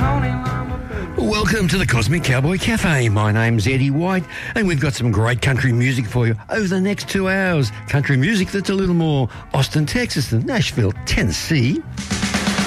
Welcome to the Cosmic Cowboy Cafe. My name's Eddie White, and we've got some great country music for you over the next 2 hours. Country music that's a little more Austin, Texas than Nashville, Tennessee.